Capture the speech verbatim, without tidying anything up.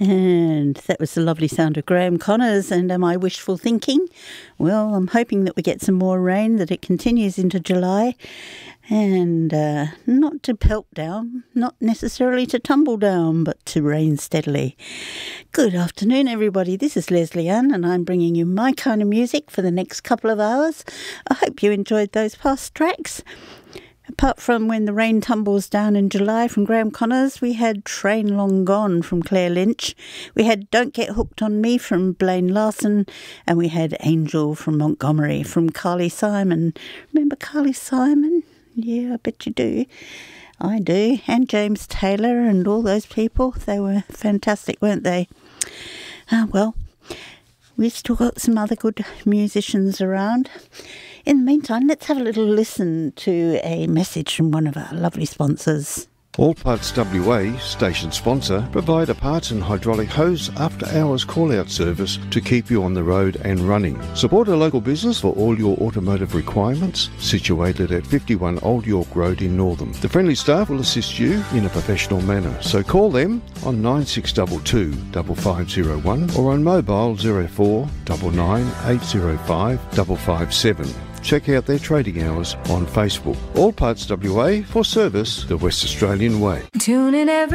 And that was the lovely sound of Graham Connors. And am I wishful thinking? Well, I'm hoping that we get some more rain, that it continues into July. And uh, not to pelt down, not necessarily to tumble down, but to rain steadily. Good afternoon, everybody. This is Leslie Ann, and I'm bringing you my kind of music for the next couple of hours. I hope you enjoyed those past tracks. Apart from When the Rain Tumbles Down in July from Graham Connors, we had Train Long Gone from Claire Lynch. We had Don't Get Hooked on Me from Blaine Larson. And we had Angel from Montgomery from Carly Simon. Remember Carly Simon? Yeah, I bet you do. I do. And James Taylor and all those people. They were fantastic, weren't they? Ah, well, we've still got some other good musicians around. In the meantime, let's have a little listen to a message from one of our lovely sponsors. All Parts W A, station sponsor, provide a parts and hydraulic hose after-hours call-out service to keep you on the road and running. Support a local business for all your automotive requirements, situated at fifty-one Old York Road in Northam. The friendly staff will assist you in a professional manner, so call them on nine six two two, five five zero one or on mobile zero four nine nine eight zero five five five seven. Check out their trading hours on Facebook. All Parts W A, for service the West Australian way. Tune in every